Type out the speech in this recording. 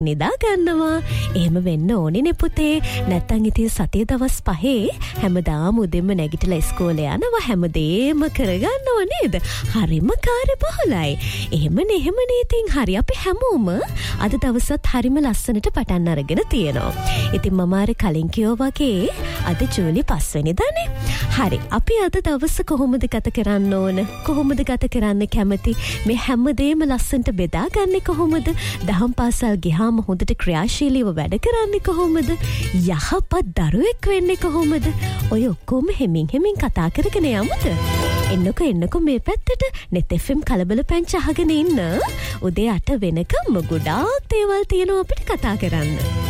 නිදා ගන්නවා. එහෙම වෙන්න ඕනේ පුතේ. නැත්තම් ඉතින් සතිය දවස් 5 හැමදාම උදෙන්ම නැගිටලා ඉස්කෝලේ යනවා. හැමදේම කරගන්නව නේද? හරිම කාර්යබහුලයි. එහෙමනේ ඉතින් හරි අපි හැමෝම අද දවසත් හරිම ලස්සනට පටන් අරගෙන තියෙනවා. ඉතින් මම අර කලින් කිව්වා වගේ අද ජූලි 5 වෙනිදානේ. හරි අපි අද දවස කොහොමද ගත කරන්න ඕන? කොහොමද ගත කරන්න කැමති? මේ හැමදේම ලස්සනට බෙදාගන්නේ කොහොමද? දහම් පාසල් ගිහාම හොඳට ක්‍රියාශීලීව වැඩ කරන්නේ කොහොමද? යහපත් දරුවෙක් වෙන්නේ කොහොමද? ඔය ඔක්කොම හෙමින් කතා කරගෙන යමුද? එන්නකෝ මේ පැත්තට net FM කලබල පැංච අහගෙන ඉන්න. උදේ 8 වෙනකම් ගොඩාක් දේවල් තියෙනවා අපිට කතා කරන්න.